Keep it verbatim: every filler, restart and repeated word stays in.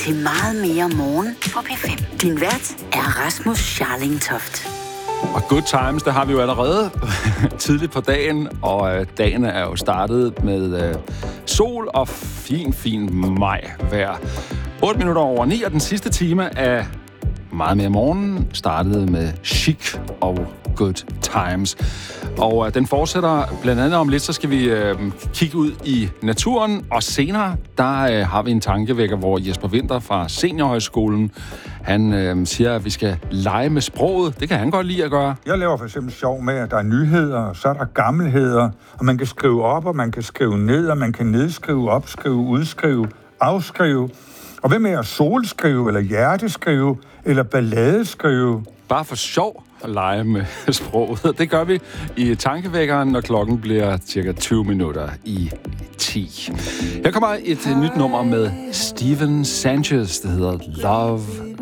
til Meget mere morgen på P fem. Din vært er Rasmus Scharlingtoft. Og good times, det har vi jo allerede tidligt på dagen, og øh, dagen er jo startet med øh, sol og fin, fin majvejr. otte minutter over ni, og den sidste time af Meget mere morgen startede med Chic og Good Times. Og øh, den fortsætter blandt andet om lidt, så skal vi øh, kigge ud i naturen, og senere, der øh, har vi en tankevækker, hvor Jesper Winther fra Seniorhøjskolen, han øh, siger, at vi skal lege med sproget. Det kan han godt lide at gøre. Jeg laver for eksempel sjov med, at der er nyheder, så er der gammelheder, og man kan skrive op, og man kan skrive ned, og man kan nedskrive, opskrive, udskrive, afskrive. Og hvad med at solskrive, eller hjerteskrive, eller balladeskrive? Bare for sjov at lege med sproget. Det gør vi i tankevækkeren, når klokken bliver cirka tyve minutter i ti. Her kommer et nyt nummer med Steven Sanchez, det hedder Love